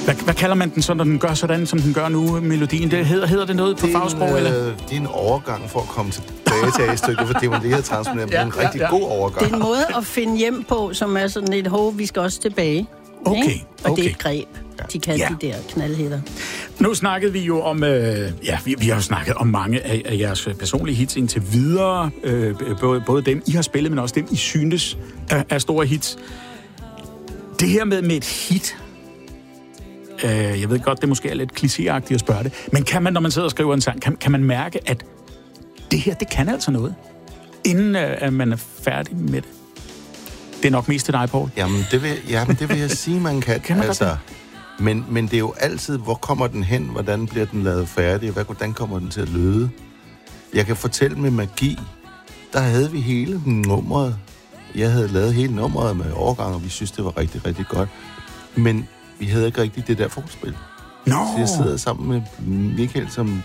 Hvad kalder man den, så når den gør sådan, som den gør nu, melodien? Hedder det noget på fagsprog, eller? Det er en overgang for at komme tilbage til A-stykket, for det var det her transponeret, men en rigtig god overgang. Det er en måde at finde hjem på, som er sådan et vi skal også tilbage. Okay. Og det er et greb, de kan de der knaldhætter. Nu snakkede vi jo om, vi har jo snakket om mange af jeres personlige hits indtil videre. Både dem, I har spillet, men også dem, I syntes er store hits. Det her med et hit, jeg ved godt, det måske er lidt klichéagtigt at spørge det, men kan man, når man sidder og skriver en sang, kan man mærke, at det her, det kan altså noget, inden at man er færdig med det? Det er nok mest til dig, Poul. Jamen, det vil jeg sige, man kan. Altså, men det er jo altid, hvor kommer den hen, hvordan bliver den lavet færdig, hvordan kommer den til at lyde. Jeg kan fortælle med Magi, der havde vi hele nummeret. Jeg havde lavet hele nummeret med overgang, og vi synes, det var rigtig, rigtig godt. Men vi havde ikke rigtig det der forspil. No. Så jeg sidder sammen med Michael, som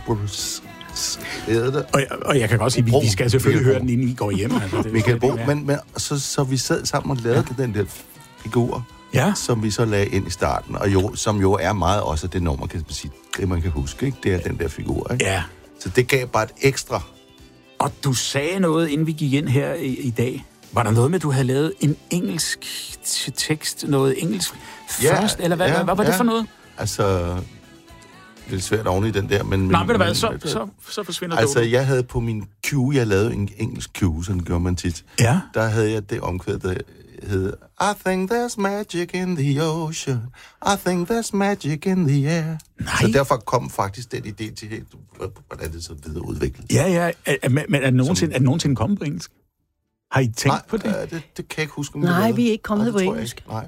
og jeg kan godt sige, vi skal selvfølgelig høre den, inden I går hjem. Altså, Michael Bro, men så vi sad sammen og lavede den der figur, som vi så lagde ind i starten, og som jo er meget også det nummer, kan man sige, det man kan huske, ikke? Det er den der figur, ikke? Ja. Så det gav bare et ekstra. Og du sagde noget, inden vi gik ind her i dag. Var der noget med, at du havde lavet en engelsk tekst, noget engelsk først, eller hvad var det for noget? Altså, det er svært oven i den der, men... Nej, ved du hvad, så forsvinder det. Altså, jeg havde på min cue, jeg lavede en engelsk cue, sådan gjorde man tit. Ja. Der havde jeg det omkvæd, der hed I think there's magic in the ocean. I think there's magic in the air. Nej. Så derfor kom faktisk den idé til helt, hvordan det så videre udviklet. Ja. Men er det nogensinde kommet på engelsk? Har I tænkt på det? Nej, det kan jeg ikke huske. Nej, vi er ikke kommet på engelsk. Nej.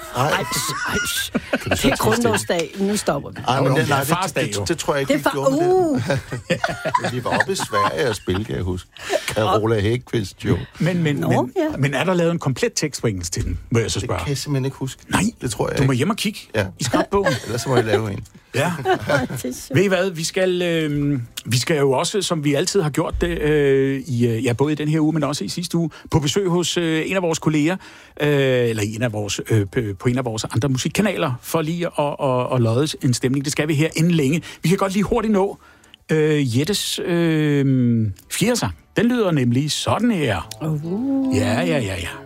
Det er grundlovsdag. Nu stopper vi. Det tror jeg ikke, vi gjorde med det. Vi var oppe i Sverige og spille, kan jeg huske. Carola Hækqvist, jo. Men er der lavet en komplet tekst på engelsk til den, må jeg så spørge? Det kan jeg simpelthen ikke huske. Nej, det tror jeg du må hjem og kigge i skabbogen. Ellers må jeg lave en. Ja. Ved I hvad, vi skal jo også, som vi altid har gjort det, både i den her uge, men også i sidste uge, på besøg hos en af vores kolleger, eller på en af vores andre musikkanaler, for lige at lodde en stemning. Det skal vi her inden længe. Vi kan godt lige hurtigt nå Jettes fjerde sang. Den lyder nemlig sådan her. Ja.